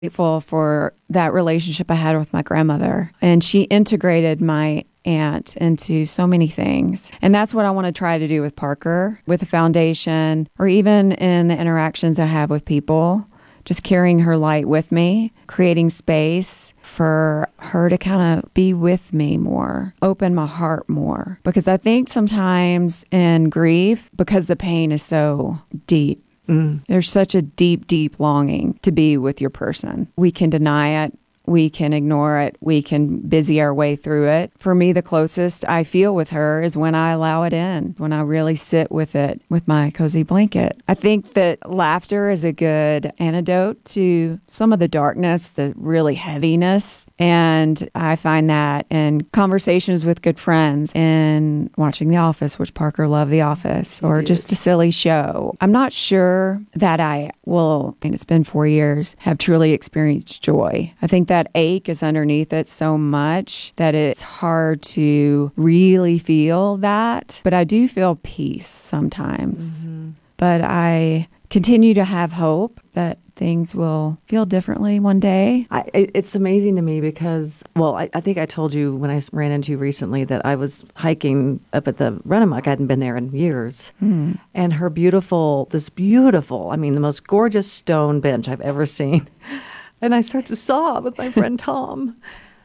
grateful for that relationship I had with my grandmother. And she integrated my aunt into so many things. And that's what I want to try to do with Parker, with the foundation, or even in the interactions I have with people, just carrying her light with me, creating space for her to kind of be with me more, open my heart more. Because I think sometimes in grief, because the pain is so deep, there's such a deep, deep longing to be with your person. We can deny it. We can ignore it. We can busy our way through it. For me, the closest I feel with her is when I allow it in, when I really sit with it with my cozy blanket. I think that laughter is a good antidote to some of the darkness, the really heaviness. And I find that in conversations with good friends and watching The Office, which Parker loved The Office, or just a silly show. I'm not sure that I will, and it's been 4 years, have truly experienced joy. I think that ache is underneath it so much that it's hard to really feel that. But I do feel peace sometimes. But I continue to have hope that things will feel differently one day. It's amazing to me because, well, I think I told you when I ran into you recently that I was hiking up at the Runamuck. I hadn't been there in years. And her this beautiful, I mean, the most gorgeous stone bench I've ever seen. And I start to sob with my friend Tom.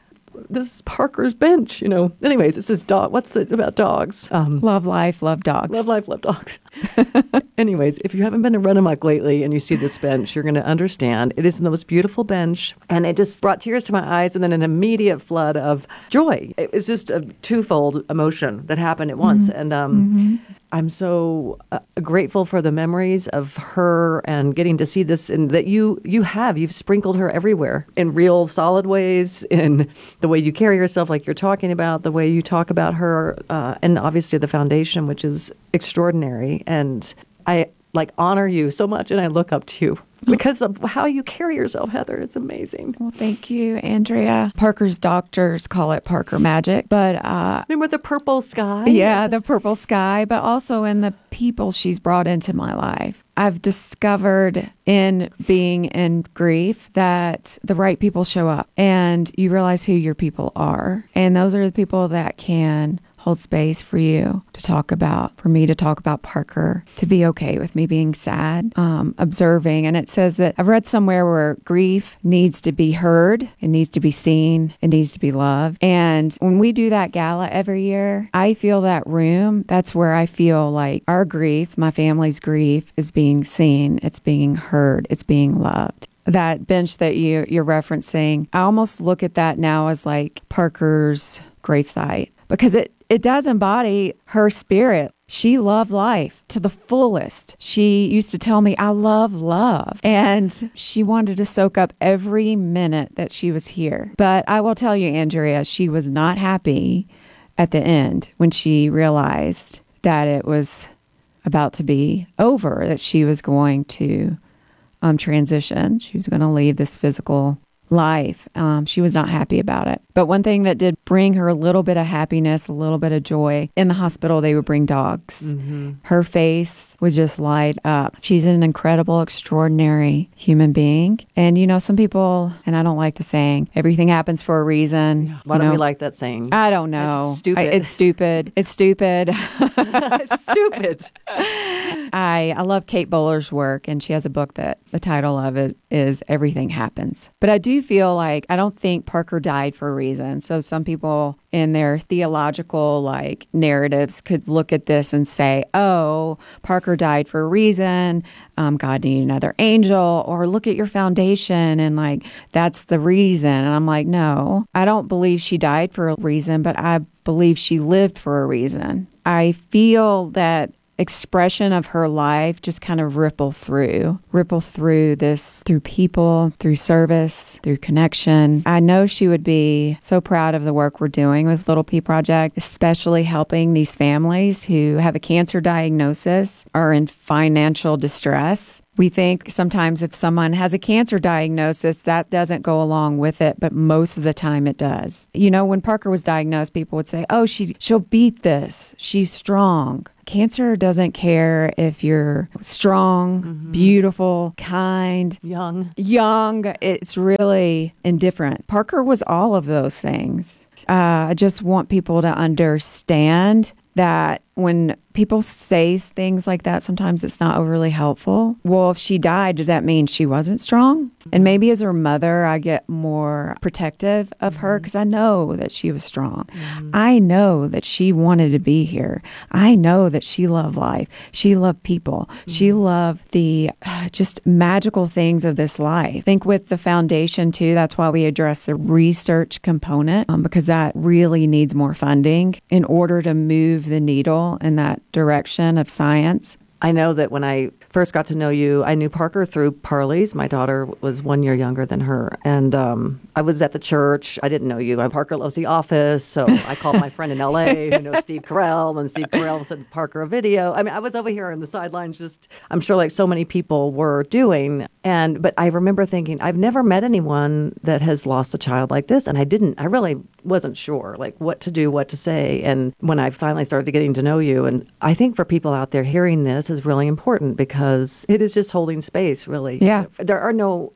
This is Parker's bench, you know. Anyways, this is dog. What's it about dogs? Love life, love dogs. Love life, love dogs. Anyways, if you haven't been to Runamuck lately and you see this bench, you're going to understand. It is the most beautiful bench. And it just brought tears to my eyes and then an immediate flood of joy. It was just a twofold emotion that happened at once. And I'm so grateful for the memories of her and getting to see this, and that you've sprinkled her everywhere in real solid ways, in the way you carry yourself, like you're talking about, the way you talk about her, and obviously the foundation, which is extraordinary. And I honor you so much, and I look up to you because of how you carry yourself, Heather. It's amazing. Well, thank you, Andrea. Parker's doctors call it Parker magic, but remember the purple sky? Yeah, the purple sky, but also in the people she's brought into my life. I've discovered in being in grief that the right people show up, and you realize who your people are, and those are the people that can hold space for you to talk about, for me to talk about Parker, to be okay with me being sad, observing. And it says that I've read somewhere where grief needs to be heard, it needs to be seen, it needs to be loved. And when we do that gala every year, I feel that room. That's where I feel like our grief, my family's grief, is being seen, it's being heard, it's being loved. That bench that you're referencing, I almost look at that now as like Parker's gravesite, because it does embody her spirit. She loved life to the fullest. She used to tell me, I love love. And she wanted to soak up every minute that she was here. But I will tell you, Andrea, she was not happy at the end when she realized that it was about to be over, that she was going to transition. She was going to leave this physical life. She was not happy about it. But one thing that did bring her a little bit of happiness, a little bit of joy, in the hospital, they would bring dogs. Her face would just light up. She's an incredible, extraordinary human being. And, you know, some people, and I don't like the saying, everything happens for a reason. Yeah. Why don't we like that saying? I don't know. It's stupid. It's stupid. It's stupid. It's stupid. I love Kate Bowler's work, and she has a book that the title of it is Everything Happens. But I do feel like I don't think Parker died for a reason. So some people in their theological narratives could look at this and say, oh, Parker died for a reason. God needed another angel. Or look at your foundation and that's the reason. And I'm like, no, I don't believe she died for a reason, but I believe she lived for a reason. I feel that expression of her life just kind of ripple through this, through people, through service, through connection. I know she would be so proud of the work we're doing with Little P Project, especially helping these families who have a cancer diagnosis or in financial distress. We think sometimes if someone has a cancer diagnosis, that doesn't go along with it, but most of the time it does. You know, when Parker was diagnosed, people would say, oh, she'll beat this. She's strong. cancer doesn't care if you're strong, beautiful, kind, Young. It's really indifferent. Parker was all of those things. I just want people to understand that when people say things like that, sometimes it's not overly helpful. Well, if she died, does that mean she wasn't strong? And maybe as her mother, I get more protective of her because I know that she was strong. I know that she wanted to be here. I know that she loved life. She loved people. She loved the just magical things of this life. I think with the foundation, too, that's why we address the research component because that really needs more funding in order to move the needle in that direction of science. I know that when I first got to know you, I knew Parker through Parley's. My daughter was 1 year younger than her. And I was at the church. I didn't know you. Parker loves The Office. So I called my friend in L.A. who knows Steve Carell. And Steve Carell sent Parker a video. I mean, I was over here on the sidelines just, I'm sure like so many people were doing. But I remember thinking, I've never met anyone that has lost a child like this. And I really wasn't sure like what to do, what to say. And when I finally started getting to know you, and I think for people out there hearing this is really important because it is just holding space, really. Yeah. There's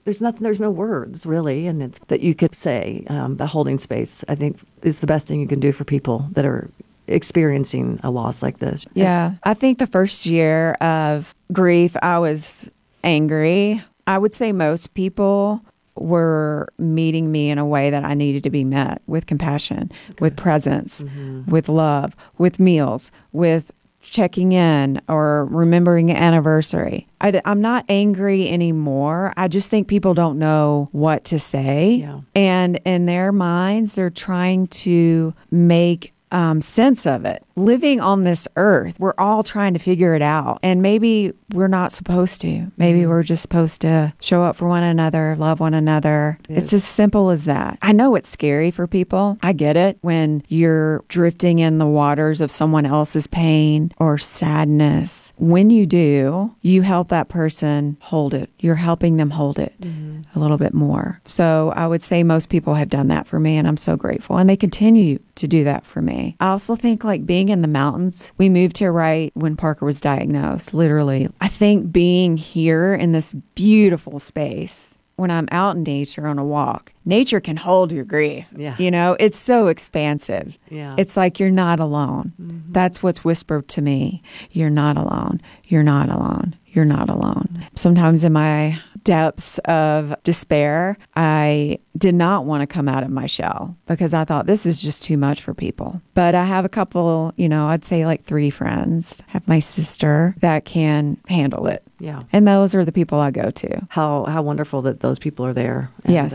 no words really. And it's that you could say that holding space, I think is the best thing you can do for people that are experiencing a loss like this. Yeah. I think the first year of grief, I was angry. I would say most people were meeting me in a way that I needed to be met with compassion, with presence, with love, with meals, with checking in or remembering an anniversary. I'm not angry anymore. I just think people don't know what to say. Yeah. And in their minds, they're trying to make sense of it. Living on this earth, we're all trying to figure it out. And maybe we're not supposed to. Maybe we're just supposed to show up for one another, love one another. It's as simple as that. I know it's scary for people. I get it when you're drifting in the waters of someone else's pain or sadness. When you do, you help that person hold it. You're helping them hold it a little bit more. So I would say most people have done that for me, and I'm so grateful. And they continue to do that for me. I also think like being in the mountains, we moved here right when Parker was diagnosed, literally. I think being here in this beautiful space, when I'm out in nature on a walk, nature can hold your grief. Yeah. You know, it's so expansive. Yeah. It's like you're not alone. That's what's whispered to me. You're not alone. You're not alone. You're not alone. Sometimes in my depths of despair, I did not want to come out of my shell because I thought this is just too much for people. But I have a couple, I'd say like 3 friends. I have my sister that can handle it. Yeah. And those are the people I go to. How wonderful that those people are there. And, Yes.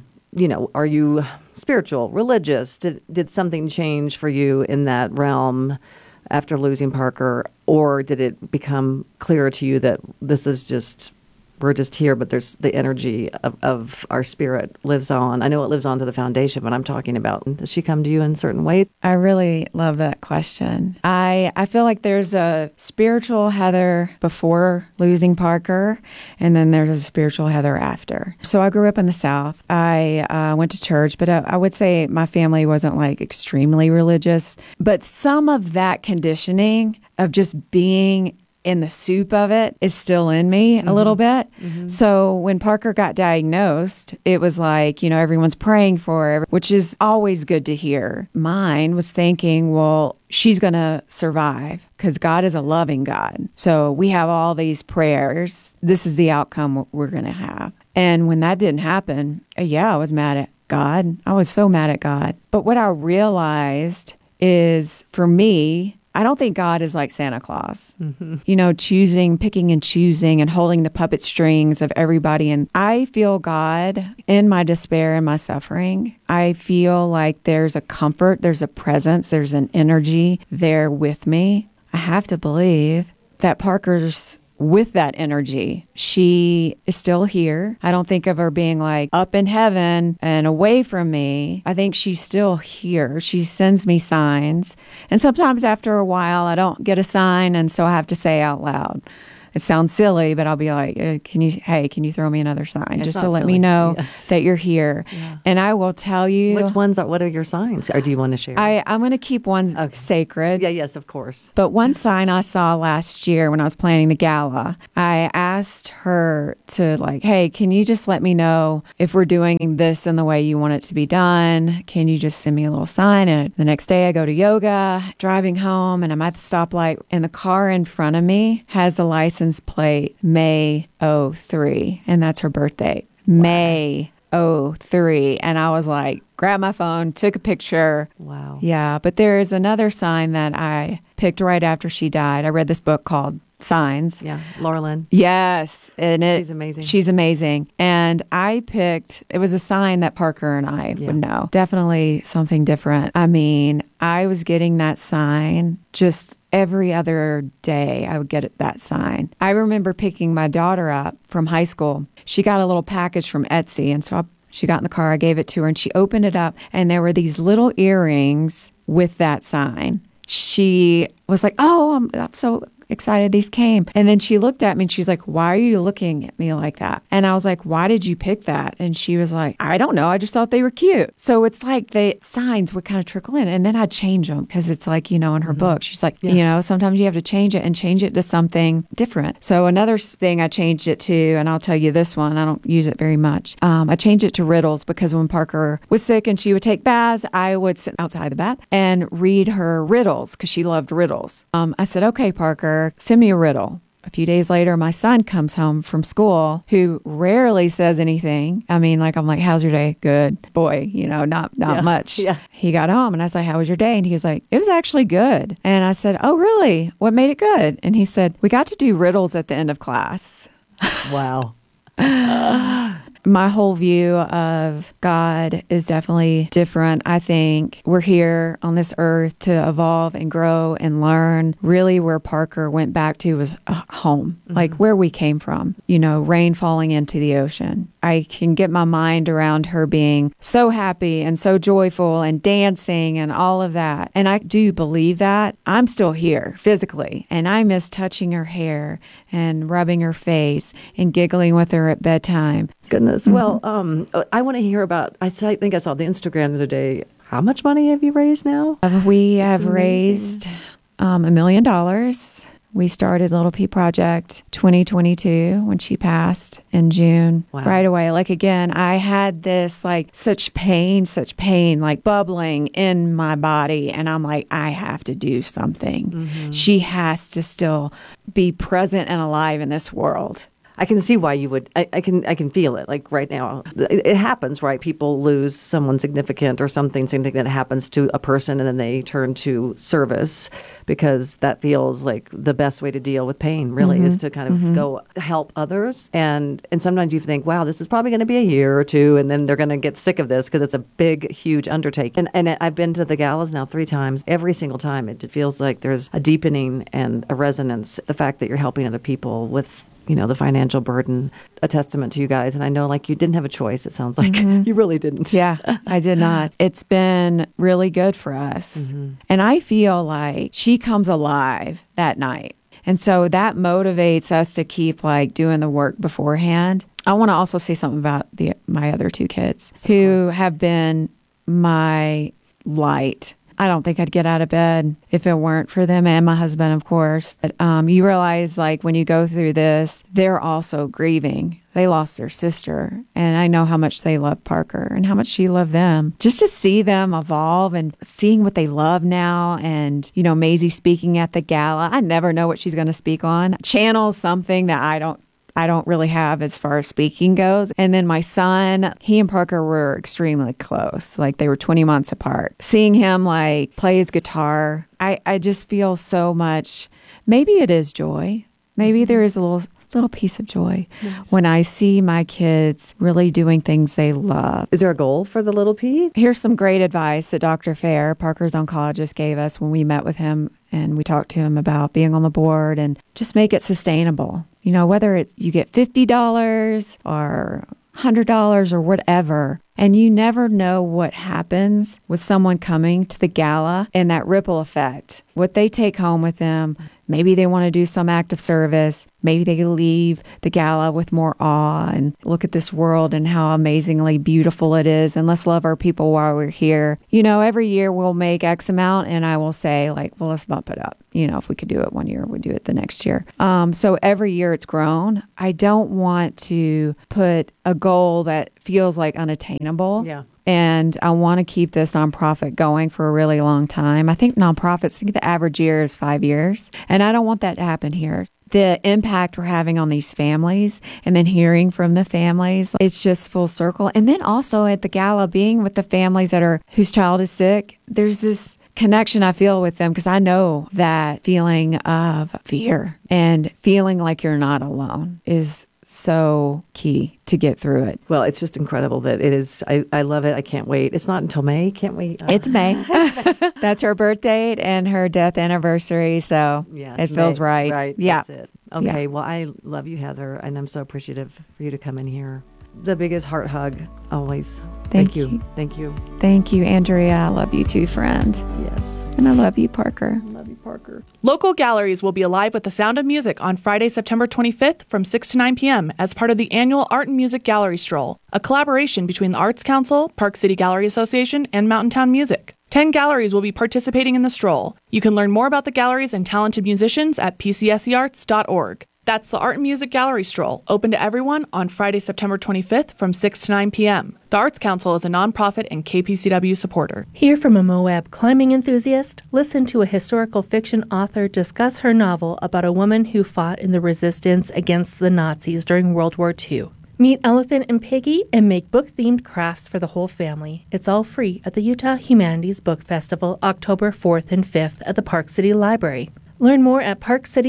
Are you spiritual, religious? Did something change for you in that realm after losing Parker? Or did it become clearer to you that this is just, we're just here, but there's the energy of our spirit lives on? I know it lives on to the foundation, but I'm talking about, does she come to you in certain ways? I really love that question. I feel like there's a spiritual Heather before losing Parker, and then there's a spiritual Heather after. So I grew up in the South. I went to church, but I would say my family wasn't like extremely religious. But some of that conditioning of just being in the soup of it is still in me a little bit. So when Parker got diagnosed, it was like, everyone's praying for her, which is always good to hear. Mine was thinking, well, she's going to survive because God is a loving God. So we have all these prayers. This is the outcome we're going to have. And when that didn't happen, I was mad at God. I was so mad at God. But what I realized is for me, I don't think God is like Santa Claus, picking and choosing and holding the puppet strings of everybody. And I feel God in my despair and my suffering. I feel like there's a comfort, there's a presence, there's an energy there with me. I have to believe that Parker's with that energy. She is still here. I don't think of her being like up in heaven and away from me. I think she's still here. She sends me signs. And sometimes after a while, I don't get a sign. And so I have to say out loud, it sounds silly, but I'll be like, can you throw me another sign It's just not to let silly. me know Yes. that you're here? Yeah. And I will tell you, What are your signs? Or do you want to share? I'm going to keep one sacred. Yeah, yes, of course. But one sign I saw last year when I was planning the gala, I asked her to like, hey, can you just let me know if we're doing this in the way you want it to be done? Can you just send me a little sign? And the next day I go to yoga, driving home, and I'm at the stoplight, and the car in front of me has a license plate May '03, and that's her birthday. Wow. May '03. And I was like, grabbed my phone, took a picture. Wow. Yeah, but there is another sign that I picked right after she died. I read this book called Signs. Yeah, Laura Lynn. Yes. And She's amazing. She's amazing. And I picked, it was a sign that Parker and I would know. Definitely something different. I mean, I was getting that sign just every other day. I would get that sign. I remember picking my daughter up from high school. She got a little package from Etsy. And so she got in the car, I gave it to her, and she opened it up, and there were these little earrings with that sign. She was like, oh, I'm so excited these came. And then she looked at me and she's like, why are you looking at me like that? And I was like, why did you pick that? And she was like, I don't know. I just thought they were cute. So it's like the signs would kind of trickle in, and then I'd change them because it's like, in her book, she's like, sometimes you have to change it and change it to something different. So another thing I changed it to, and I'll tell you this one, I don't use it very much. I changed it to riddles because when Parker was sick and she would take baths, I would sit outside the bath and read her riddles because she loved riddles. I said, okay, Parker, send me a riddle. A few days later, my son comes home from school, who rarely says anything. I mean, I'm like, how's your day? Good. Boy, not much. Yeah. He got home and I was like, how was your day? And he was like, it was actually good. And I said, oh, really? What made it good? And he said, we got to do riddles at the end of class. Wow. My whole view of God is definitely different. I think we're here on this earth to evolve and grow and learn. Really, where Parker went back to was home, like where we came from, rain falling into the ocean. I can get my mind around her being so happy and so joyful and dancing and all of that. And I do believe that. I'm still here physically, and I miss touching her hair and rubbing her face and giggling with her at bedtime. Goodness. Well, I want to hear about, I think I saw the Instagram the other day. How much money have you raised now? We have raised $1 million. We started Little P Project 2022 when she passed in June. Wow. Right away. Again, I had this such pain, bubbling in my body. And I'm like, I have to do something. Mm-hmm. She has to still be present and alive in this world. I can see why you would. I can feel it. Right now, it happens, right? People lose someone significant or something significant happens to a person, and then they turn to service because that feels like the best way to deal with pain. Really, is to kind of go help others. And sometimes you think, wow, this is probably going to be a year or two, and then they're going to get sick of this because it's a big, huge undertaking. And I've been to the galas now 3 times. Every single time, it feels like there's a deepening and a resonance. The fact that you're helping other people with the financial burden, a testament to you guys. And I know you didn't have a choice. It sounds like you really didn't. Yeah, I did not. It's been really good for us. Mm-hmm. And I feel like she comes alive that night. And so that motivates us to keep doing the work beforehand. I want to also say something about my other 2 kids who have been my light. I don't think I'd get out of bed if it weren't for them and my husband, of course. But you realize, when you go through this, they're also grieving. They lost their sister, and I know how much they love Parker and how much she loved them. Just to see them evolve and seeing what they love now, and, Maisie speaking at the gala. I never know what she's going to speak on. Channel something that I don't really have as far as speaking goes. And then my son, he and Parker were extremely close. They were 20 months apart. Seeing him play his guitar, I just feel so much. Maybe it is joy. Maybe there is a little piece of joy when I see my kids really doing things they love. Is there a goal for the Little P? Here's some great advice that Dr. Fair, Parker's oncologist, gave us when we met with him and we talked to him about being on the board, and just make it sustainable. Whether you get $50 or $100 or whatever, and you never know what happens with someone coming to the gala and that ripple effect, what they take home with them. maybe they want to do some act of service. Maybe they leave the gala with more awe and look at this world and how amazingly beautiful it is. And let's love our people while we're here. Every year we'll make X amount, and I will say, well, let's bump it up. If we could do it one year, we'd do it the next year. So every year it's grown. I don't want to put a goal that feels like unattainable. Yeah. And I want to keep this nonprofit going for a really long time. I think the average year is 5 years. And I don't want that to happen here. The impact we're having on these families and then hearing from the families, it's just full circle. And then also at the gala, being with the families whose child is sick, there's this connection I feel with them because I know that feeling of fear and feeling like you're not alone is so key to get through it. Well, it's just incredible that it is. I love it. I can't wait. It's not until May. Can't wait. It's May. That's her birth date and her death anniversary. So yes, it feels right. Right. Yeah. That's it. Okay. Yeah. Well, I love you, Heather, and I'm so appreciative for you to come in here. The biggest heart hug always. Thank you. Thank you. Thank you, Andrea. I love you too, friend. Yes. And I love you, Parker. I love you, Parker. Local galleries will be alive with the sound of music on Friday, September 25th from 6 to 9 p.m. as part of the annual Art and Music Gallery Stroll, a collaboration between the Arts Council, Park City Gallery Association, and Mountain Town Music. 10 galleries will be participating in the stroll. You can learn more about the galleries and talented musicians at pcsearts.org. That's the Art and Music Gallery Stroll, open to everyone on Friday, September 25th from 6 to 9 p.m. The Arts Council is a nonprofit and KPCW supporter. Hear from a Moab climbing enthusiast. Listen to a historical fiction author discuss her novel about a woman who fought in the resistance against the Nazis during World War II. Meet Elephant and Piggy and make book-themed crafts for the whole family. It's all free at the Utah Humanities Book Festival, October 4th and 5th at the Park City Library. Learn more at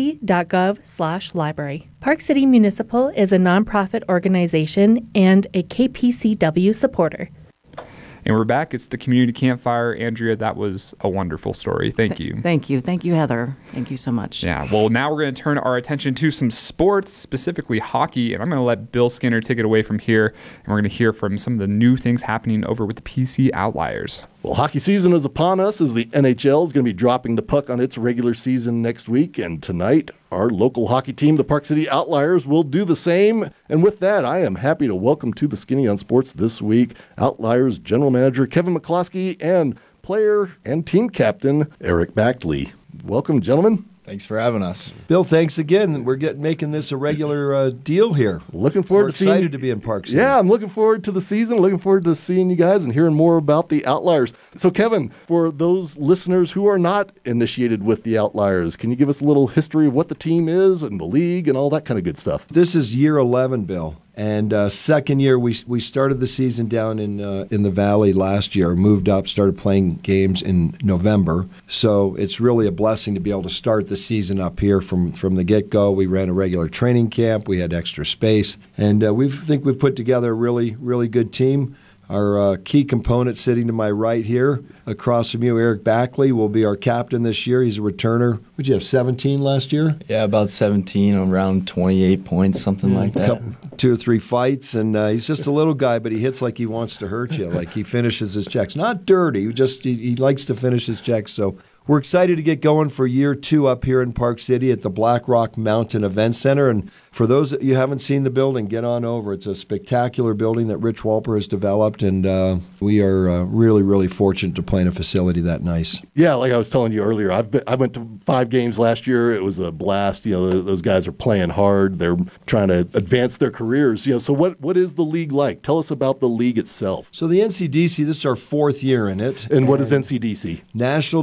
parkcity.gov/library. Park City Municipal is a nonprofit organization and a KPCW supporter. And we're back. It's the Community Campfire. Andrea, that was a wonderful story. Thank you. Thank you. Thank you, Heather. Thank you so much. Yeah. Well, now we're going to turn our attention to some sports, specifically hockey. And I'm going to let Bill Skinner take it away from here. And we're going to hear from some of the new things happening over with the PC Outliers. Well, hockey season is upon us as the NHL is going to be dropping the puck on its regular season next week. And tonight, our local hockey team, the Park City Outliers, will do the same. And with that, I am happy to welcome to the Skinny on Sports this week, Outliers General Manager Kevin McCloskey and player and team captain Eric Backley. Welcome, gentlemen. Thanks for having us. Bill, thanks again. We're making this a regular deal here. Looking forward We're to seeing excited to be in Park City. Yeah, I'm looking forward to the season. Looking forward to seeing you guys and hearing more about the Outliers. So, Kevin, for those listeners who are not initiated with the Outliers, can you give us a little history of what the team is and the league and all that kind of good stuff? This is year 11, Bill. And second year, we started the season down in the Valley last year, moved up, started playing games in November. So it's really a blessing to be able to start the season up here from the get-go. We ran a regular training camp. We had extra space. And we think we've put together a really, really good team. Our key component sitting to my right here, across from you, Eric Backley, will be our captain this year. He's a returner. Would you have 17 last year? Yeah, about 17, around 28 points, something like that. 2 or 3 fights, and he's just a little guy, but he hits like he wants to hurt you, like he finishes his checks. Not dirty, just he likes to finish his checks. So we're excited to get going for year 2 up here in Park City at the Black Rock Mountain Event Center. And for those that you haven't seen the building, get on over. It's a spectacular building that Rich Walper has developed, and we are really, really fortunate to play in a facility that nice. Yeah, like I was telling you earlier, I went to 5 games last year. It was a blast. You know, those guys are playing hard. They're trying to advance their careers. You know, so what is the league like? Tell us about the league itself. So the NCDC, this is our 4th year in it. And what is NCDC? National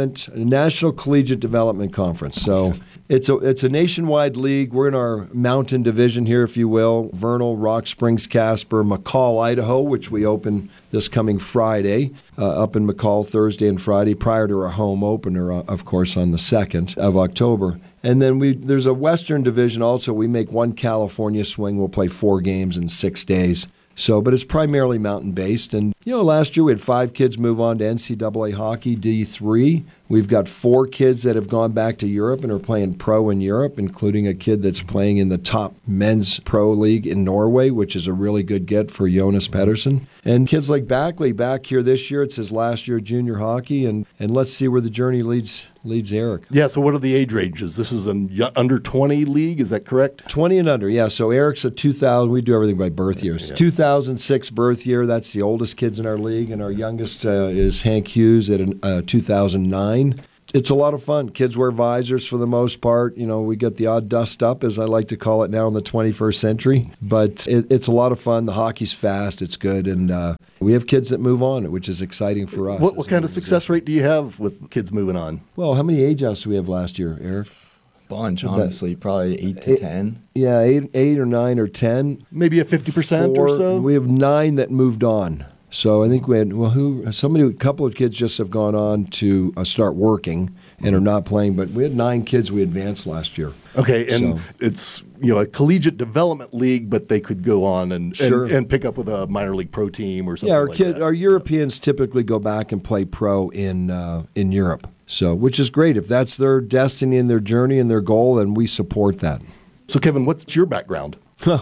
Collegiate Development Conference. So it's a nationwide league. We're in our mountain division here, if you will. Vernal, Rock Springs, Casper, McCall, Idaho, which we open this coming Friday, up in McCall Thursday and Friday, prior to our home opener, of course, on the 2nd of October. And then there's a Western division also. We make one California swing. We'll play 4 games in 6 days. So, but it's primarily mountain-based. And, last year we had 5 kids move on to NCAA hockey D3. We've got 4 kids that have gone back to Europe and are playing pro in Europe, including a kid that's playing in the top men's pro league in Norway, which is a really good get for Jonas Pedersen. And kids like Backley back here this year. It's his last year of junior hockey, and let's see where the journey leads Eric. Yeah, so what are the age ranges? This is an under 20 league, is that correct? 20 and under, yeah. So Eric's a 2000, we do everything by birth years. 2006 birth year, that's the oldest kids in our league, and our youngest is Hank Hughes at 2009. It's a lot of fun. Kids wear visors for the most part. We get the odd dust up, as I like to call it now in the 21st century. But it's a lot of fun. The hockey's fast. It's good. And we have kids that move on, which is exciting for us. What kind of success rate do you have with kids moving on? Well, how many age outs do we have last year, Eric? Bunch, honestly. Probably 8 to 10. Yeah, 8 or 9 or 10. Maybe a 50% or so? We have 9 that moved on. So I think we had a couple of kids just have gone on to start working and are not playing, but we had 9 kids we advanced last year. Okay, and it's a collegiate development league, but they could go on and pick up with a minor league pro team or something like that. Our Europeans typically go back and play pro in Europe, so which is great. If that's their destiny and their journey and their goal, then we support that. So Kevin, what's your background?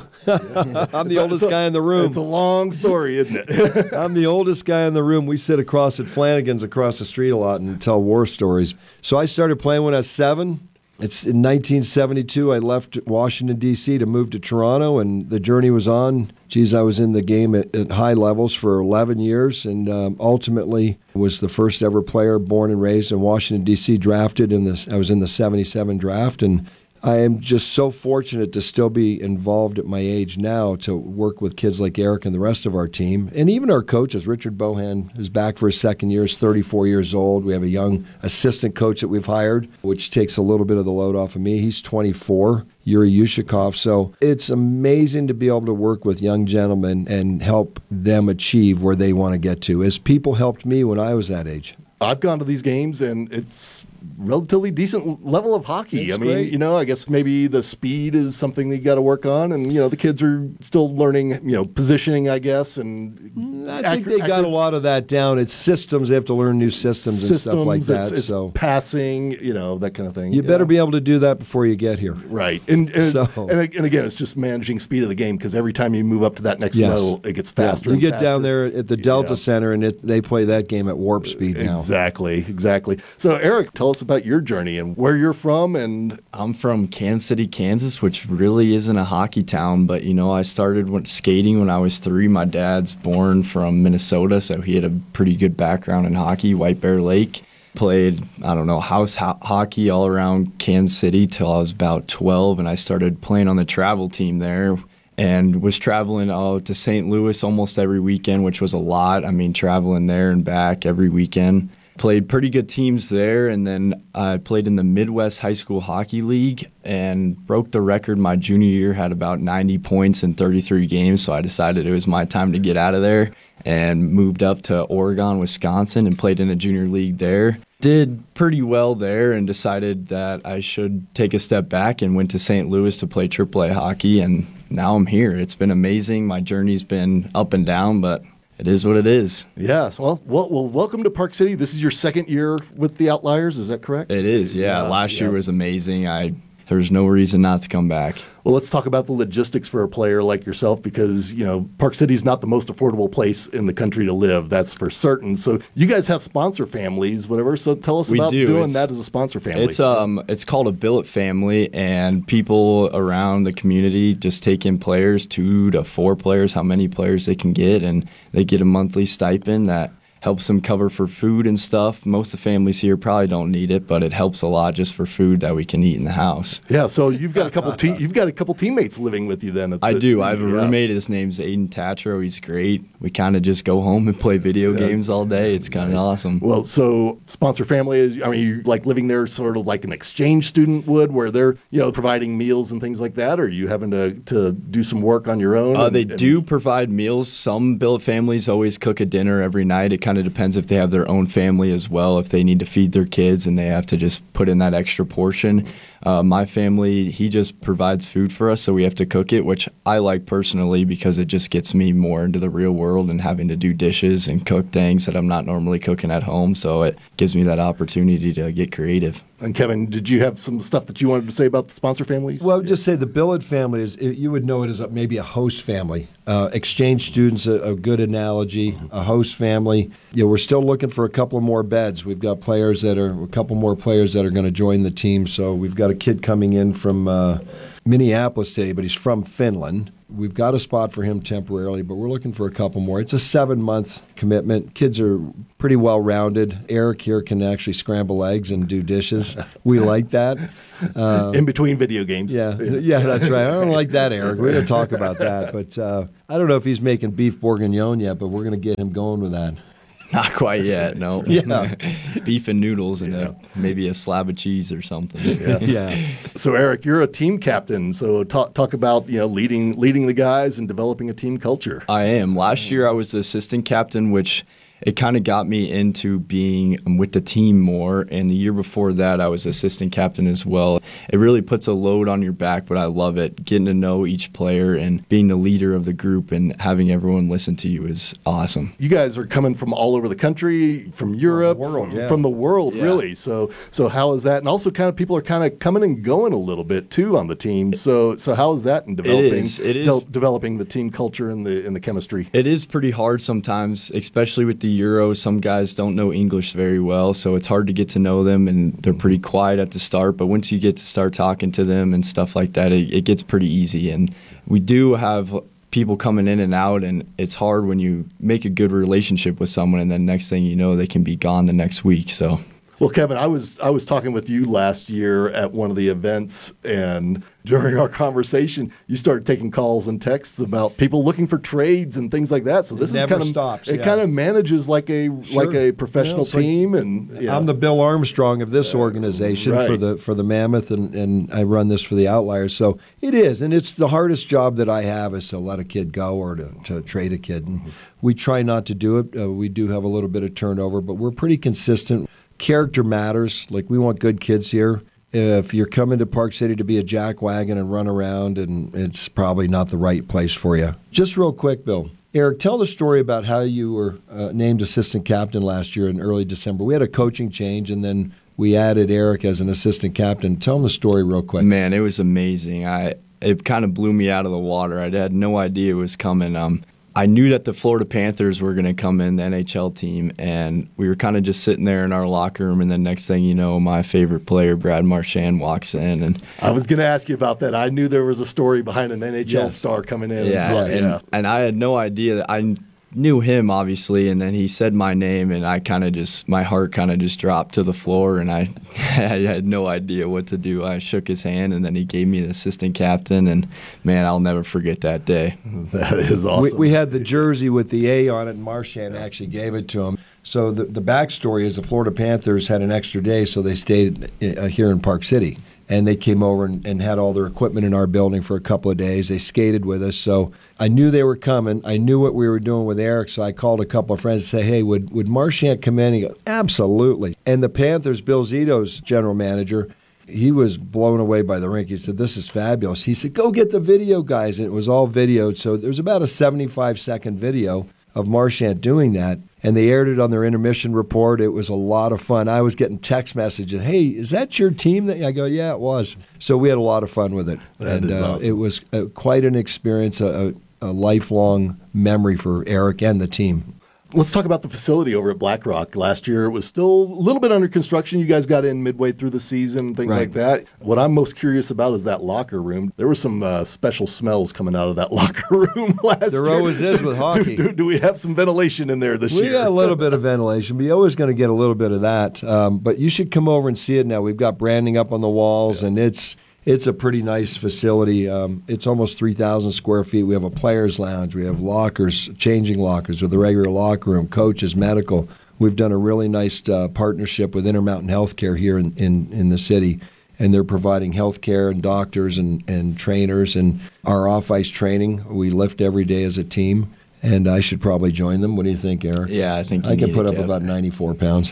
I'm the oldest guy in the room. It's a long story, isn't it? I'm the oldest guy in the room. We sit across at Flanagan's across the street a lot and tell war stories. So I started playing when I was 7. It's in 1972. I left Washington, D.C. to move to Toronto, and the journey was on. I was in the game at high levels for 11 years, and ultimately was the first ever player born and raised in Washington, D.C., drafted I was in the 77 draft, and I am just so fortunate to still be involved at my age now to work with kids like Eric and the rest of our team. And even our coaches. Richard Bohan is back for his second year, is 34 years old. We have a young assistant coach that we've hired, which takes a little bit of the load off of me. He's 24, Yuri Yushikov. So it's amazing to be able to work with young gentlemen and help them achieve where they want to get to, as people helped me when I was that age. I've gone to these games, and it's relatively decent level of hockey. It's great. I guess maybe the speed is something that you got to work on, and the kids are still learning, positioning, I guess, and I think they got a lot of that down. It's systems; they have to learn new systems and stuff like that. It's passing, that kind of thing. You better be able to do that before you get here, right? And again, it's just managing speed of the game, because every time you move up to that next level, it gets faster. You get down there at the Delta Center, and they play that game at warp speed now. Exactly. So, Eric, tell us about your journey and where you're from. And I'm from Kansas City, Kansas, which really isn't a hockey town, but I started skating when I was 3. My dad's born from Minnesota, so he had a pretty good background in hockey. White Bear Lake. Played, house hockey all around Kansas City till I was about 12, and I started playing on the travel team there. And was traveling to St. Louis almost every weekend, which was a lot. Traveling there and back every weekend. Played pretty good teams there, and then I played in the Midwest High School Hockey League and broke the record my junior year, had about 90 points in 33 games, so I decided it was my time to get out of there and moved up to Oregon, Wisconsin, and played in a junior league there. Did pretty well there and decided that I should take a step back and went to St. Louis to play AAA hockey, and now I'm here. It's been amazing. My journey's been up and down, but it is what it is. Yes. Well, welcome to Park City. This is your second year with the Outliers. Is that correct? It is, yeah. Last year was amazing. There's no reason not to come back. Well, let's talk about the logistics for a player like yourself, because, Park City is not the most affordable place in the country to live. That's for certain. So you guys have sponsor families, whatever. So tell us about doing that as a sponsor family. It's called a billet family, and people around the community just take in players, 2 to 4 players, how many players they can get, and they get a monthly stipend that helps them cover for food and stuff. Most of the families here probably don't need it, but it helps a lot just for food that we can eat in the house. Yeah, so you've got a couple teammates living with you then. I do. I have a roommate. His name's Aiden Tatro. He's great. We kind of just go home and play video games all day. It's kind of awesome. Well, so sponsor family is, you like living there sort of like an exchange student would, where they're providing meals and things like that, or are you having to do some work on your own? They do provide meals. Some billet families always cook a dinner every night. It kind of depends if they have their own family as well, if they need to feed their kids and they have to just put in that extra portion. My family, he just provides food for us, so we have to cook it, which I like personally because it just gets me more into the real world and having to do dishes and cook things that I'm not normally cooking at home. So it gives me that opportunity to get creative. And Kevin, did you have some stuff that you wanted to say about the sponsor families? Well, I would just say the Billet family you would know it as maybe a host family. Exchange students, a good analogy, a host family. We're still looking for a couple of more beds. We've got a couple more players that are going to join the team. So we've got a kid coming in from Minneapolis today, but he's from Finland. We've got a spot for him temporarily, but we're looking for a couple more. It's a 7-month commitment. Kids are pretty well-rounded. Eric here can actually scramble eggs and do dishes. We like that. In between video games. Yeah, that's right. I don't like that, Eric. We're going to talk about that. But I don't know if he's making beef bourguignon yet, but we're going to get him going with that. Not quite yet, no. Yeah. Beef and noodles and maybe a slab of cheese or something. Yeah. So Eric, you're a team captain. So talk about leading the guys and developing a team culture. I am. Last year I was the assistant captain, which it kind of got me into being with the team more. And the year before that, I was assistant captain as well. It really puts a load on your back, but I love it. Getting to know each player and being the leader of the group and having everyone listen to you is awesome. You guys are coming from all over the country, from Europe, from the world, really. So how is that? And also kind of people are kind of coming and going a little bit too on the team. So how is that in developing developing the team culture and the chemistry? It is pretty hard sometimes, especially with the Euros. Some guys don't know English very well, so it's hard to get to know them, and they're pretty quiet at the start. But once you get to start talking to them and stuff like that, it gets pretty easy. And we do have people coming in and out, and it's hard when you make a good relationship with someone, and then next thing you know, they can be gone the next week. So. Well, Kevin, I was talking with you last year at one of the events, and during our conversation, you started taking calls and texts about people looking for trades and things like that. So this never kind of stops. It kind of manages like a professional team, and I'm the Bill Armstrong of this organization for the Mammoth, and I run this for the Outliers. So it is, and it's the hardest job that I have is to let a kid go or to trade a kid. And we try not to do it. We do have a little bit of turnover, but we're pretty consistent. Character matters. Like, we want good kids here. If you're coming to Park City to be a jackwagon and run around, and it's probably not the right place for you. Just real quick, Bill. Eric, tell the story about how you were named assistant captain last year in early December. We had a coaching change, and then we added Eric as an assistant captain. Tell them the story real quick. Man, it was amazing. It kind of blew me out of the water. I had no idea it was coming. I knew that the Florida Panthers were going to come in, the NHL team, and we were kind of just sitting there in our locker room, and then next thing you know, my favorite player, Brad Marchand, walks in. And I was going to ask you about that. I knew there was a story behind an NHL star coming in. And I had no idea that I knew him, obviously, and then he said my name, and my heart kind of just dropped to the floor, and I had no idea what to do. I shook his hand, and then he gave me the assistant captain, and man, I'll never forget that day. That is awesome. We had the jersey with the A on it, and Marchand actually gave it to him. So the backstory is the Florida Panthers had an extra day, so they stayed here in Park City. And they came over and had all their equipment in our building for a couple of days. They skated with us. So I knew they were coming. I knew what we were doing with Eric, so I called a couple of friends and said, hey, would Marchand come in? He goes, absolutely. And the Panthers, Bill Zito's general manager, he was blown away by the rink. He said, this is fabulous. He said, go get the video, guys. And it was all videoed. So there was about a 75-second video of Marchand doing that, and they aired it on their intermission report. It was a lot of fun. I was getting text messages, hey, is that your team? I go, yeah, it was. So we had a lot of fun with it. That is awesome. It was quite an experience, a lifelong memory for Eric and the team. Let's talk about the facility over at Black Rock. Last year, it was still a little bit under construction. You guys got in midway through the season, things like that. What I'm most curious about is that locker room. There were some special smells coming out of that locker room last year. There always is with hockey. Do we have some ventilation in there this year? We got a little bit of ventilation, but you're always going to get a little bit of that. But you should come over and see it now. We've got branding up on the walls, and it's a pretty nice facility. It's almost 3,000 square feet. We have a player's lounge. We have lockers, changing lockers with a regular locker room, coaches, medical. We've done a really nice partnership with Intermountain Healthcare here in the city, and they're providing health care and doctors and trainers and our off-ice training. We lift every day as a team. and I should probably join them. What do you think, Eric? Yeah, I think I can put up Kev. about 94 pounds.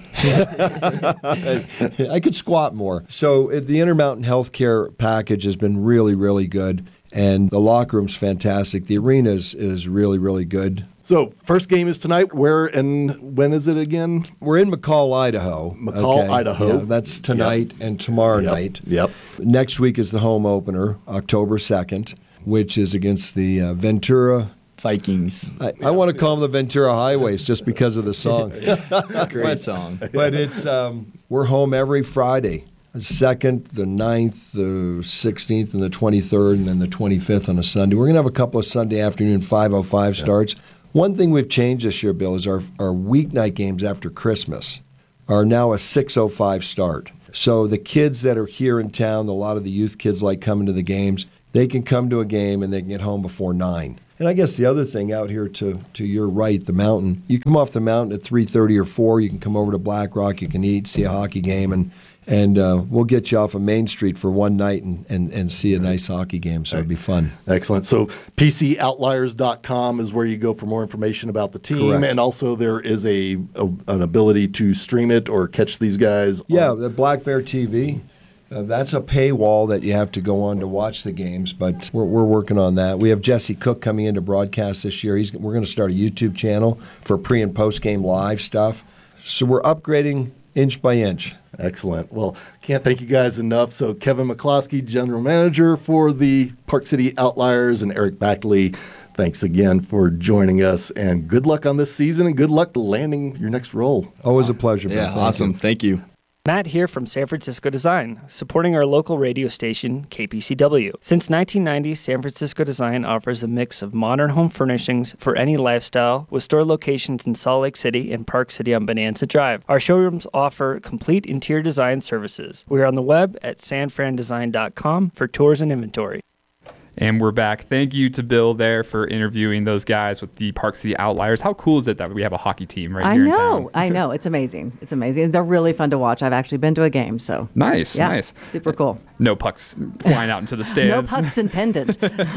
I could squat more. So the Intermountain Healthcare package has been really, really good, and the locker room's fantastic. The arena is really, really good. So, first game is tonight. Where and when is it again? We're in McCall, Idaho. Idaho. Yeah, that's tonight and tomorrow night. Yep. Next week is the home opener, October 2nd, which is against the Ventura Vikings. I want to call them the Ventura Highways just because of the song. It's a great song. But it's we're home every Friday. The 2nd, the 9th, the 16th, and the 23rd, and then the 25th on a Sunday. We're going to have a couple of Sunday afternoon 5:05 starts. One thing we've changed this year, Bill, is our weeknight games after Christmas are now a 6:05 start. So the kids that are here in town, a lot of the youth kids like coming to the games, they can come to a game and they can get home before 9. And I guess the other thing out here to your right, the mountain, you come off the mountain at 3:30 or 4, you can come over to Black Rock, you can eat, see a hockey game, and we'll get you off of Main Street for one night and see a nice hockey game, so it'd be fun. Excellent. So PCOutliers.com is where you go for more information about the team. Correct. And also there is an ability to stream it or catch these guys. Yeah, the Black Bear TV. That's a paywall that you have to go on to watch the games, but we're working on that. We have Jesse Cook coming in to broadcast this year. We're going to start a YouTube channel for pre- and post-game live stuff. So we're upgrading inch by inch. Excellent. Well, can't thank you guys enough. So Kevin McCloskey, General Manager for the Park City Outliers, and Eric Backley, thanks again for joining us, and good luck on this season, and good luck landing your next role. Always a pleasure, Bill. Yeah, Thank awesome. you. Thank you. Matt here from San Francisco Design, supporting our local radio station, KPCW. Since 1990, San Francisco Design offers a mix of modern home furnishings for any lifestyle, with store locations in Salt Lake City and Park City on Bonanza Drive. Our showrooms offer complete interior design services. We are on the web at sanfrandesign.com for tours and inventory. And we're back. Thank you to Bill there for interviewing those guys with the Park City Outliers. How cool is it that we have a hockey team right here in town? I know. It's amazing. It's amazing. They're really fun to watch. I've actually been to a game, so. Nice, yeah, nice. Super cool. No pucks flying out into the stands. No pucks intended.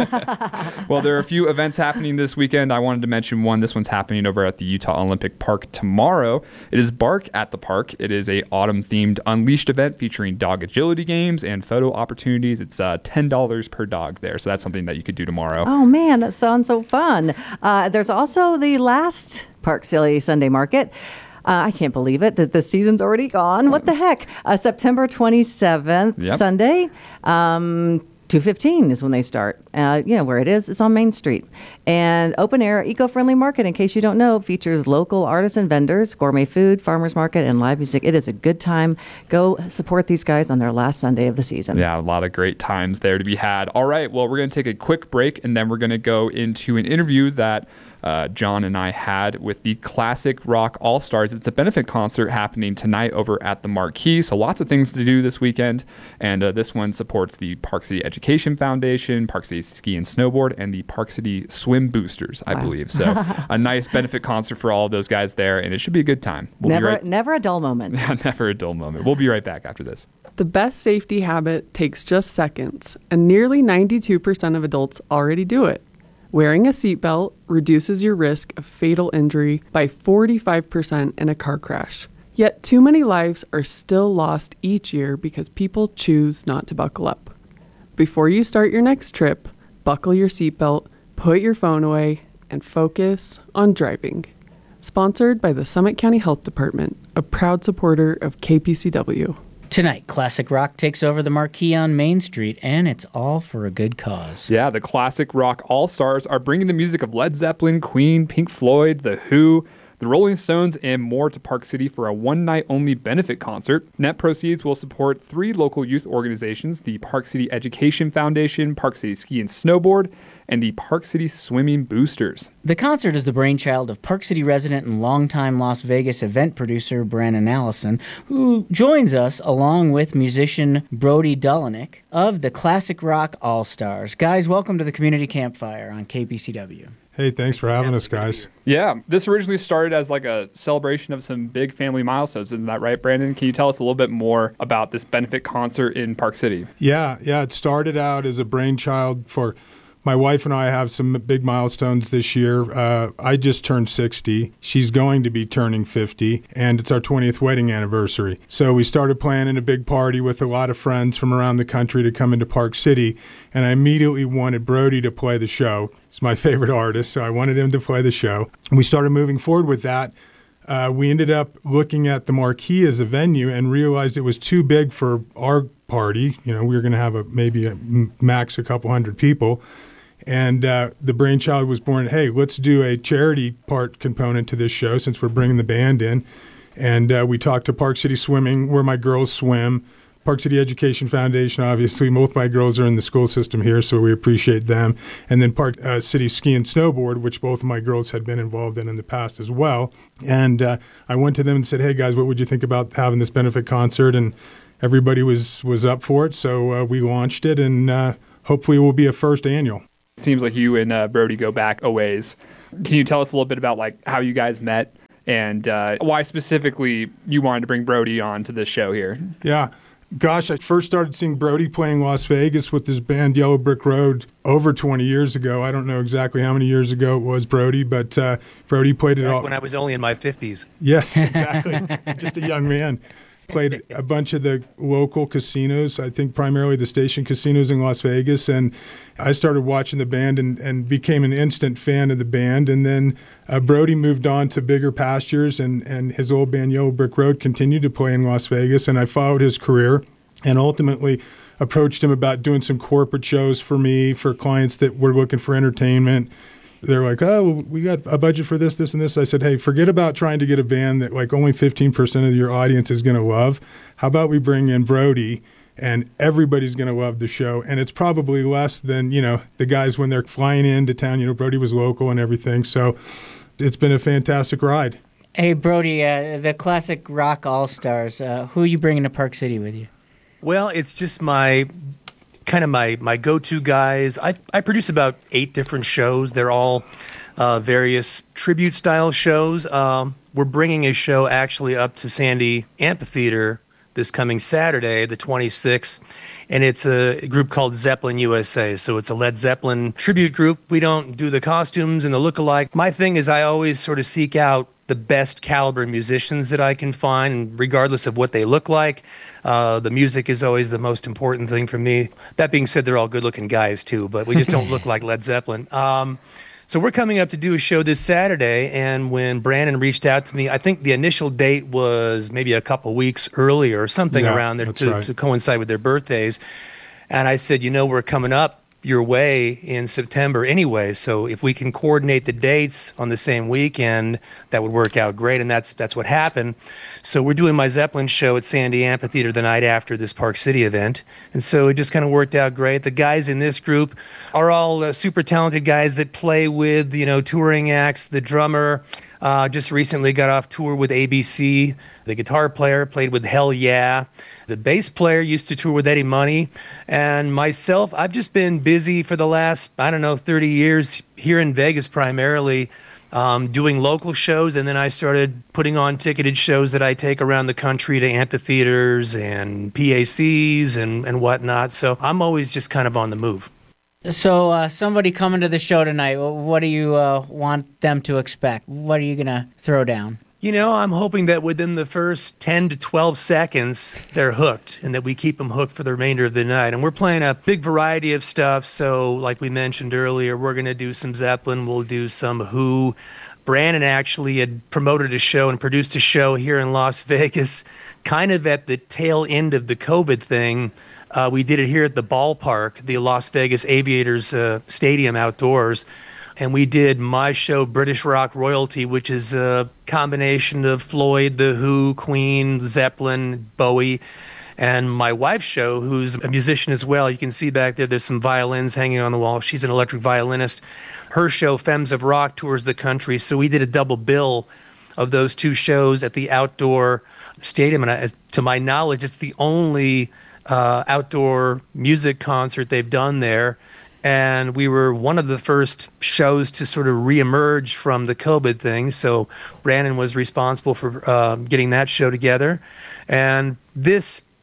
Well, there are a few events happening this weekend. I wanted to mention one. This one's happening over at the Utah Olympic Park tomorrow. It is Bark at the Park. It is a autumn-themed Unleashed event featuring dog agility games and photo opportunities. It's $10 per dog there, so that's something that you could do tomorrow. Oh, man, that sounds so fun. There's also the last Park City Sunday Market. I can't believe it that the season's already gone. What the heck? September 27th, Sunday, 2:15 is when they start. Where it is. It's on Main Street. And open air, eco-friendly market, in case you don't know, features local artisan vendors, gourmet food, farmers market, and live music. It is a good time. Go support these guys on their last Sunday of the season. Yeah, a lot of great times there to be had. All right, well, we're going to take a quick break, and then we're going to go into an interview that John and I had with the Classic Rock All-Stars. It's a benefit concert happening tonight over at the Marquee, so lots of things to do this weekend. And this one supports the Park City Education Foundation, Park City Ski and Snowboard, and the Park City Swim Boosters, I believe. So a nice benefit concert for all of those guys there, and it should be a good time. Never a dull moment. Never a dull moment. We'll be right back after this. The best safety habit takes just seconds, and nearly 92% of adults already do it. Wearing a seatbelt reduces your risk of fatal injury by 45% in a car crash. Yet too many lives are still lost each year because people choose not to buckle up. Before you start your next trip, buckle your seatbelt, put your phone away, and focus on driving. Sponsored by the Summit County Health Department, a proud supporter of KPCW. Tonight, Classic Rock takes over the Marquee on Main Street, and it's all for a good cause. Yeah, the Classic Rock All-Stars are bringing the music of Led Zeppelin, Queen, Pink Floyd, The Who, the Rolling Stones, and more to Park City for a one-night-only benefit concert. Net proceeds will support 3 local youth organizations, the Park City Education Foundation, Park City Ski and Snowboard, and the Park City Swimming Boosters. The concert is the brainchild of Park City resident and longtime Las Vegas event producer Brandon Allison, who joins us along with musician Brody Dullenick of the Classic Rock All-Stars. Guys, welcome to the Community Campfire on KPCW. Hey, thanks for having us, guys. Yeah, this originally started as like a celebration of some big family milestones. Isn't that right, Brandon? Can you tell us a little bit more about this benefit concert in Park City? Yeah, it started out as a brainchild for My wife and I have some big milestones this year. I just turned 60. She's going to be turning 50, and it's our 20th wedding anniversary. So we started planning a big party with a lot of friends from around the country to come into Park City, and I immediately wanted Brody to play the show. He's my favorite artist, so I wanted him to play the show. We started moving forward with that. We ended up looking at the Marquee as a venue and realized it was too big for our party. We were going to have maybe a max a couple hundred people. And the brainchild was born, hey, let's do a charity part component to this show since we're bringing the band in. And we talked to Park City Swimming, where my girls swim, Park City Education Foundation, obviously. Both my girls are in the school system here, so we appreciate them. And then Park City Ski and Snowboard, which both of my girls had been involved in the past as well. And I went to them and said, hey, guys, what would you think about having this benefit concert? And everybody was up for it, so we launched it, and hopefully it will be a first annual. Seems like you and Brody go back a ways. Can you tell us a little bit about how you guys met and why specifically you wanted to bring Brody on to this show here? Yeah. Gosh, I first started seeing Brody playing Las Vegas with his band Yellow Brick Road over 20 years ago. I don't know exactly how many years ago it was, Brody, but Brody played it all. When I was only in my 50s. Yes, exactly. Just a young man. Played a bunch of the local casinos, I think primarily the station casinos in Las Vegas. And I started watching the band and became an instant fan of the band. And then Brody moved on to bigger pastures, and his old band Yellow Brick Road continued to play in Las Vegas. And I followed his career and ultimately approached him about doing some corporate shows for me, for clients that were looking for entertainment. They're like, oh, we got a budget for this, this, and this. I said, hey, forget about trying to get a band that only 15% of your audience is going to love. How about we bring in Brody, and everybody's going to love the show. And it's probably less than, the guys when they're flying into town. Brody was local and everything. So it's been a fantastic ride. Hey, Brody, the Classic Rock All-Stars, who are you bringing to Park City with you? Well, it's just my go-to guys. I produce about 8 different shows. They're all various tribute-style shows. We're bringing a show actually up to Sandy Amphitheater this coming Saturday, the 26th, and it's a group called Zeppelin USA. So it's a Led Zeppelin tribute group. We don't do the costumes and the look-alike. My thing is I always sort of seek out the best caliber musicians that I can find, regardless of what they look like. The music is always the most important thing for me. That being said, they're all good-looking guys, too, but we just don't look like Led Zeppelin. So we're coming up to do a show this Saturday, and when Brandon reached out to me, I think the initial date was maybe a couple weeks earlier or something around there to coincide with their birthdays. And I said, we're coming up your way in September anyway, so if we can coordinate the dates on the same weekend, that would work out great, and that's what happened. So we're doing my Zeppelin show at Sandy Amphitheater the night after this Park City event, and so it just kind of worked out great. The guys in this group are all super talented guys that play with, touring acts. The drummer just recently got off tour with ABC. The guitar player played with Hell Yeah. The bass player used to tour with Eddie Money. And myself, I've just been busy for the last, 30 years here in Vegas primarily, doing local shows. And then I started putting on ticketed shows that I take around the country to amphitheaters and PACs and whatnot. So I'm always just kind of on the move. So somebody coming to the show tonight, what do you want them to expect? What are you going to throw down? I'm hoping that within the first 10 to 12 seconds, they're hooked and that we keep them hooked for the remainder of the night. And we're playing a big variety of stuff. So like we mentioned earlier, we're going to do some Zeppelin. We'll do some Who. Brandon actually had promoted a show and produced a show here in Las Vegas, kind of at the tail end of the COVID thing. We did it here at the ballpark, the Las Vegas Aviators Stadium outdoors. And we did my show, British Rock Royalty, which is a combination of Floyd, The Who, Queen, Zeppelin, Bowie, and my wife's show, who's a musician as well. You can see back there, there's some violins hanging on the wall. She's an electric violinist. Her show, Femmes of Rock, tours the country. So we did a double bill of those two shows at the outdoor stadium. And to my knowledge, it's the only outdoor music concert they've done there. And we were one of the first shows to sort of reemerge from the COVID thing. So Brandon was responsible for getting that show together. And this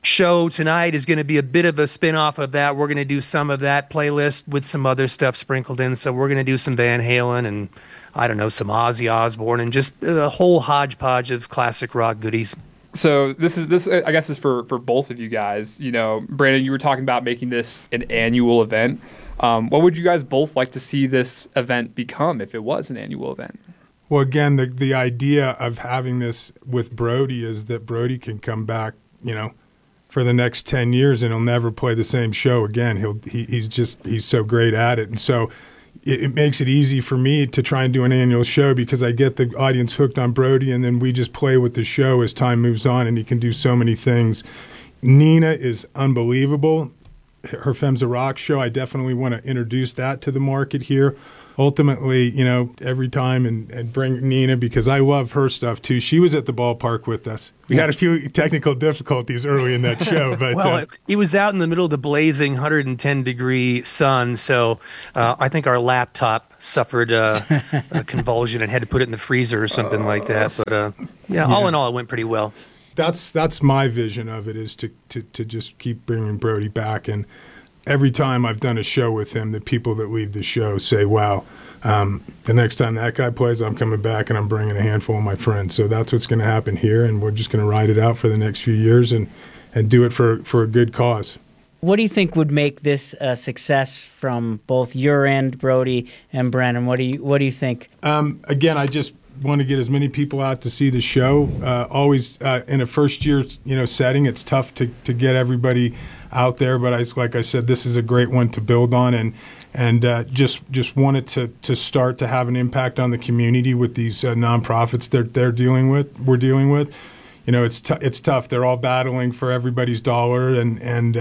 show tonight is going to be a bit of a spin-off of that. We're going to do some of that playlist with some other stuff sprinkled in. So we're going to do some Van Halen and, I don't know, some Ozzy Osbourne and just a whole hodgepodge of classic rock goodies. So this I guess is for both of you guys. You know, Brandon, you were talking about making this an annual event. What would you guys both like to see this event become if it was an annual event? Well, again, the idea of having this with Brody is that Brody can come back, you know, for the next 10 years and he'll never play the same show again. He's so great at it. And so it makes it easy for me to try and do an annual show because I get the audience hooked on Brody, and then we just play with the show as time moves on, and he can do so many things. Nina is unbelievable. Her Femmes a Rock show, I definitely want to introduce that to the market here. Ultimately, you know, every time and bring Nina, because I love her stuff too. She was at the ballpark with us. We had a few technical difficulties early in that show, but well, it was out in the middle of the blazing 110-degree sun, so I think our laptop suffered a convulsion and had to put it in the freezer or something like that. But yeah, all in all, it went pretty well. That's my vision of it, is to just keep bringing Brody back. And every time I've done a show with him, the people that leave the show say, wow, the next time that guy plays, I'm coming back and I'm bringing a handful of my friends. So that's what's going to happen here, and we're just going to ride it out for the next few years and do it for a good cause. What do you think would make this a success from both your end, Brody and Brandon? What do you think? Again, I just want to get as many people out to see the show. Always in a first year, setting, it's tough to get everybody out there. But like I said, this is a great one to build on, and just wanted to start to have an impact on the community with these nonprofits we're dealing with. It's tough. They're all battling for everybody's dollar, and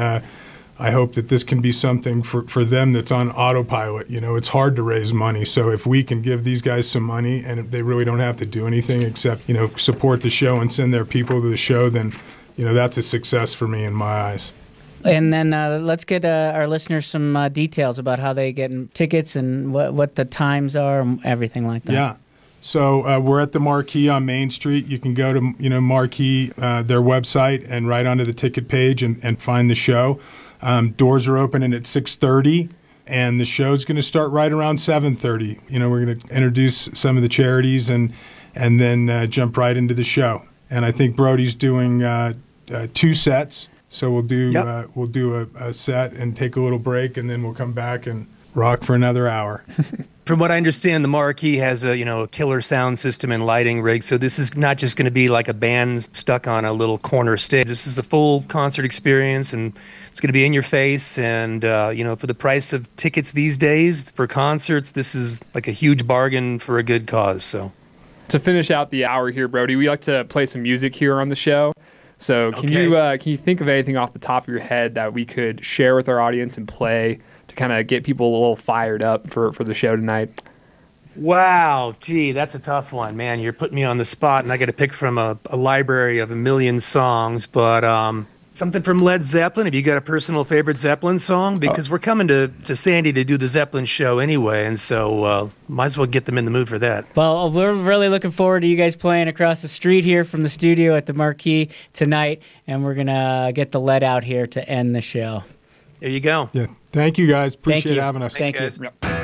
I hope that this can be something for them that's on autopilot. It's hard to raise money. So if we can give these guys some money and if they really don't have to do anything except, support the show and send their people to the show, then, that's a success for me in my eyes. And then let's get our listeners some details about how they get tickets and what the times are and everything like that. Yeah. So we're at the Marquee on Main Street. You can go to, Marquee, their website, and right onto the ticket page and find the show. Doors are opening at 6:30, and the show's going to start right around 7:30. We're going to introduce some of the charities and then jump right into the show. And I think Brody's doing 2 sets, so we'll do a set and take a little break, and then we'll come back and rock for another hour. From what I understand, the Marquee has a killer sound system and lighting rig, so this is not just going to be like a band stuck on a little corner stage. This is a full concert experience, and it's going to be in your face. And for the price of tickets these days for concerts, this is like a huge bargain for a good cause. So, to finish out the hour here, Brody, we like to play some music here on the show. So can you think of anything off the top of your head that we could share with our audience and play to kind of get people a little fired up for the show tonight? Wow, gee, that's a tough one, man. You're putting me on the spot, and I got to pick from a library of a million songs, but something from Led Zeppelin. Have you got a personal favorite Zeppelin song? Because we're coming to Sandy to do the Zeppelin show anyway, and so might as well get them in the mood for that. Well, we're really looking forward to you guys playing across the street here from the studio at the Marquee tonight, and we're going to get the lead out here to end the show. There you go. Yeah. Thank you, guys. Appreciate having us. Thank you. Yep.